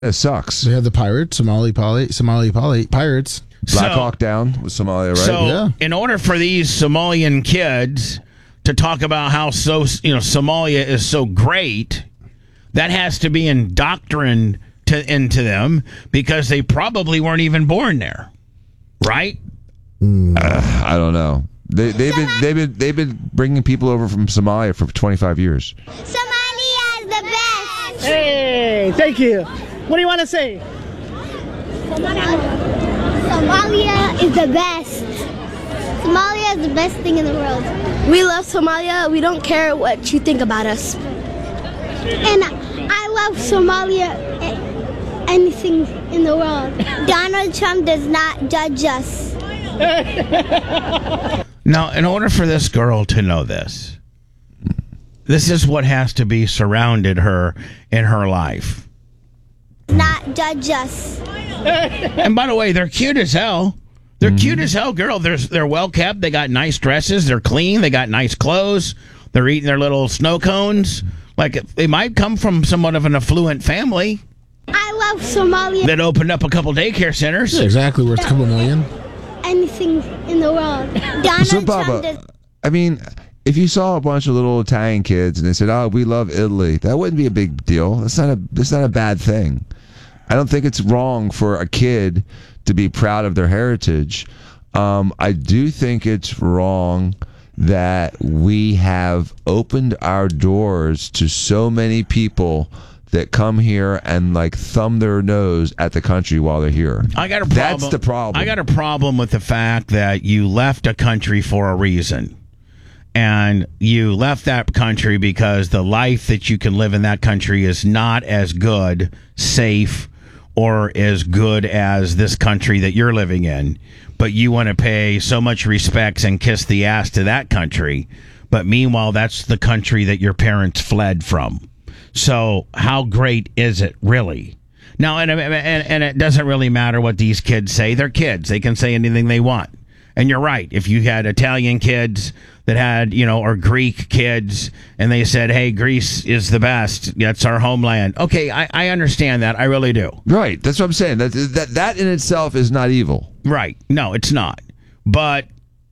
It sucks. They have the pirates, Somali pirates. Black Hawk Down with Somalia, right? So, in order for these Somalian kids to talk about how Somalia is so great, that has to be indoctrined into them because they probably weren't even born there, right? I don't know. They've been bringing people over from Somalia for 25 years. Somalia is the best. Hey, thank you. What do you want to say? Somalia is the best. Somalia is the best thing in the world. We love Somalia. We don't care what you think about us. And I love Somalia, anything in the world. Donald Trump does not judge us. Now, in order for this girl to know this is what has to be surrounded her in her life. Not judge us. And by the way, they're cute as hell. They're cute as hell, girl. They're well kept. They got nice dresses. They're clean. They got nice clothes. They're eating their little snow cones. Like, they might come from somewhat of an affluent family. I love Somalia. That opened up a couple daycare centers. Yeah, exactly, worth a couple million. Anything in the world. Donald So, Trump Bubba, does. I mean, if you saw a bunch of little Italian kids and they said, "Oh, we love Italy," that wouldn't be a big deal. That's not a bad thing. I don't think it's wrong for a kid to be proud of their heritage. I do think it's wrong that we have opened our doors to so many people that come here and like thumb their nose at the country while they're here. I got a problem. That's the problem. I got a problem with the fact that you left a country for a reason. And you left that country because the life that you can live in that country is not as good, safe, or as good as this country that you're living in. But you want to pay so much respects and kiss the ass to that country. But meanwhile, that's the country that your parents fled from. So how great is it, really? Now, and it doesn't really matter what these kids say. They're kids. They can say anything they want. And you're right. If you had Italian kids that had, or Greek kids, and they said, hey, Greece is the best. That's our homeland. Okay, I understand that. I really do. Right. That's what I'm saying. That in itself is not evil. Right. No, it's not. But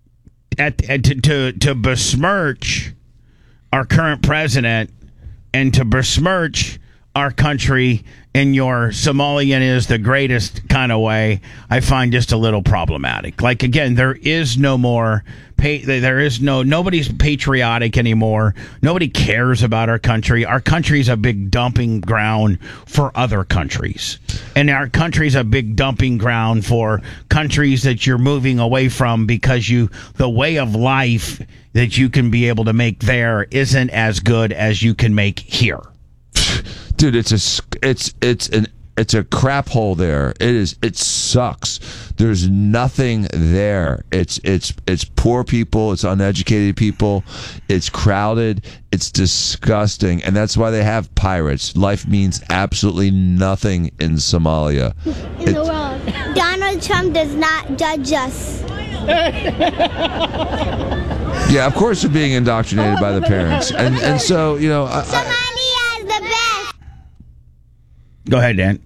to besmirch our current president and to besmirch our country in your Somalian is the greatest kind of way, I find just a little problematic. Like, again, there is no more, nobody's patriotic anymore. Nobody cares about our country. Our country's a big dumping ground for other countries. And our country's a big dumping ground for countries that you're moving away from because the way of life that you can be able to make there isn't as good as you can make here. Dude, it's a crap hole there. It sucks. There's nothing there. It's poor people, it's uneducated people, it's crowded, it's disgusting, and that's why they have pirates. Life means absolutely nothing in Somalia. In the world. Donald Trump does not judge us. Yeah, of course they're being indoctrinated by the parents. And so, Somalia is the best. Go ahead, Dan.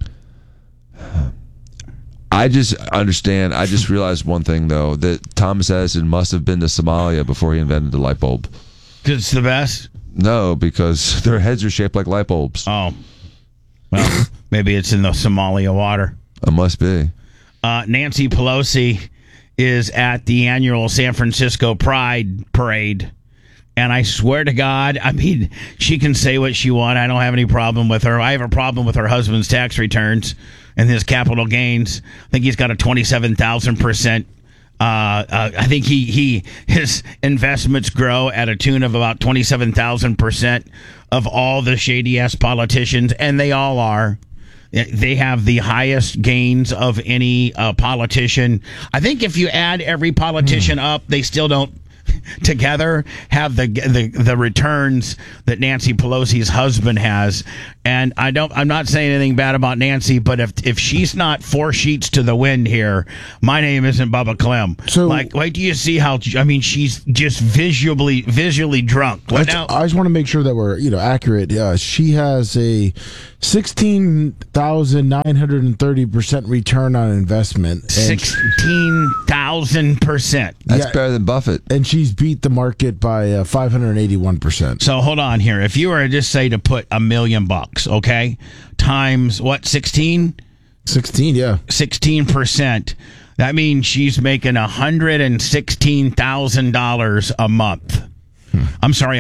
I just understand. I just realized one thing, though, that Thomas Edison must have been to Somalia before he invented the light bulb. Because it's the best? No, because their heads are shaped like light bulbs. Oh. Well, maybe it's in the Somalia water. It must be. Nancy Pelosi is at the annual San Francisco Pride Parade. And I swear to God, I mean, she can say what she wants. I don't have any problem with her. I have a problem with her husband's tax returns and his capital gains. I think he's got a 27,000%. I think his investments grow at a tune of about 27,000% of all the shady ass politicians, and they all are. They have the highest gains of any politician. I think if you add every politician up, they still don't together have the returns that Nancy Pelosi's husband has. And I'm not saying anything bad about Nancy, but if she's not 4 sheets to the wind here, my name isn't Bubba Clem. So, like, wait, do you see how? I mean, she's just visually drunk. I just want to make sure that we're accurate. She has a 16,930% return on investment. 16,000%. That's Yeah. better than Buffett. And she's beat the market by 581%. So hold on here. If you were to just say to put $1 million, okay, times what, 16? 16, yeah. 16%. That means she's making $116,000 a month. I'm sorry,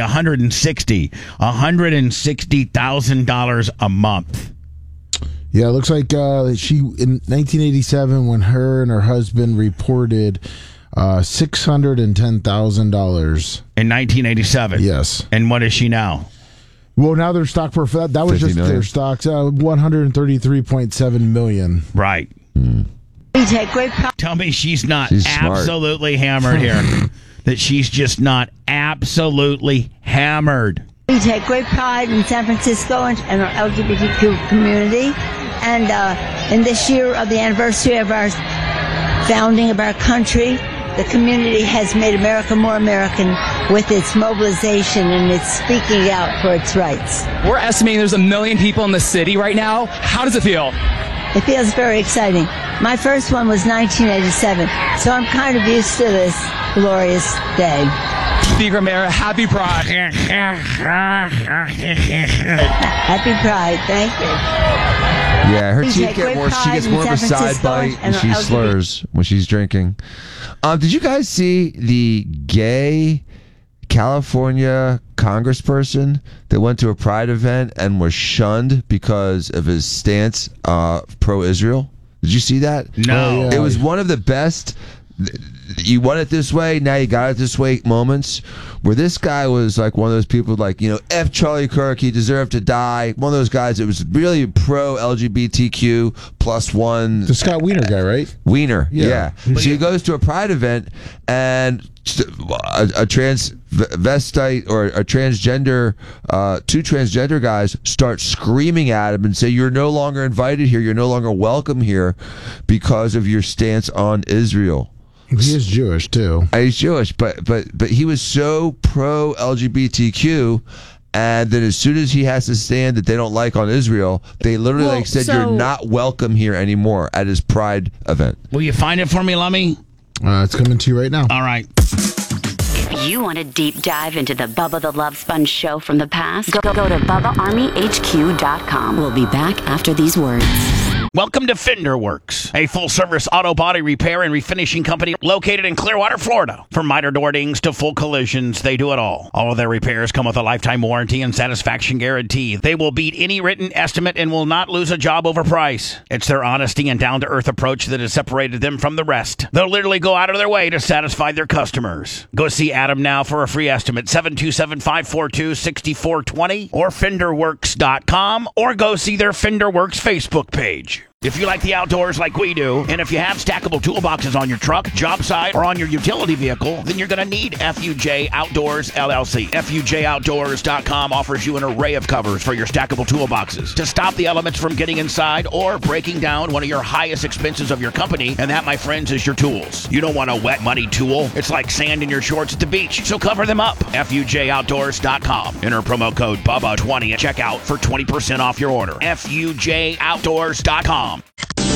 $160,000 a month. Yeah, it looks like she, in 1987, when her and her husband reported $610,000. In 1987. Yes. And what is she now? Well, now their stock for that was 50 just million. their stocks, 133.7 million. Right. We take great pride. Tell me she's not She's smart. absolutely hammered here. That she's just not absolutely hammered. We take great pride in San Francisco and our LGBTQ community. And in this year of the anniversary of our founding of our country, the community has made America more American with its mobilization and its speaking out for its rights. We're estimating there's 1 million people in the city right now. How does it feel? It feels very exciting. My first one was 1987, so I'm kind of used to this glorious day. Speaker Mayor, happy Pride. Happy Pride, thank you. Yeah, her We teeth take get great more. She pride gets in more of a San side Francisco bite, and and she our LGBT slurs when she's drinking. Did you guys see the gay California congressperson that went to a Pride event and was shunned because of his stance pro-Israel? Did you see that? No. Oh, yeah. It was one of the best. You want it this way, now you got it this way moments where this guy was like one of those people like, F Charlie Kirk, he deserved to die. One of those guys that was really pro LGBTQ +1 The Scott Wiener guy, right? wiener. Yeah. So he goes to a Pride event and a transvestite or a transgender, two transgender guys start screaming at him and say, "You're no longer invited here. You're no longer welcome here because of your stance on Israel." He is Jewish, too. He's Jewish, but he was so pro LGBTQ, and then as soon as he has to stand that they don't like on Israel, they literally said, "You're not welcome here anymore" at his Pride event. Will you find it for me, Lummy? It's coming to you right now. All right. If you want a deep dive into the Bubba the Love Sponge show from the past, go to BubbaArmyHQ.com. We'll be back after these words. Welcome to Fender Works, a full-service auto body repair and refinishing company located in Clearwater, Florida. From minor door dings to full collisions, they do it all. All of their repairs come with a lifetime warranty and satisfaction guarantee. They will beat any written estimate and will not lose a job over price. It's their honesty and down-to-earth approach that has separated them from the rest. They'll literally go out of their way to satisfy their customers. Go see Adam now for a free estimate, 727-542-6420 or FenderWorks.com, or go see their Fender Works Facebook page. If you like the outdoors like we do, and if you have stackable toolboxes on your truck, job site, or on your utility vehicle, then you're going to need FUJ Outdoors LLC. FUJOutdoors.com offers you an array of covers for your stackable toolboxes to stop the elements from getting inside or breaking down one of your highest expenses of your company, and that, my friends, is your tools. You don't want a wet, muddy tool. It's like sand in your shorts at the beach, so cover them up. FUJOutdoors.com. Enter promo code BUBBA20 at checkout for 20% off your order. FUJOutdoors.com.